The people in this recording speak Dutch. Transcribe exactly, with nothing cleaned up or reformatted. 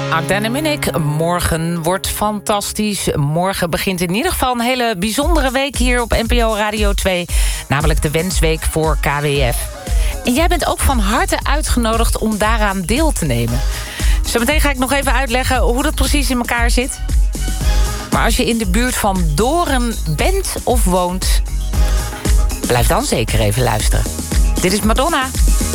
Agda en Munnik, morgen wordt fantastisch. Morgen begint in ieder geval een hele bijzondere week hier op N P O Radio twee. Namelijk de Wensweek voor K W F. En jij bent ook van harte uitgenodigd om daaraan deel te nemen. Zometeen ga ik nog even uitleggen hoe dat precies in elkaar zit. Maar als je in de buurt van Doorn bent of woont, blijf dan zeker even luisteren. Dit is Madonna.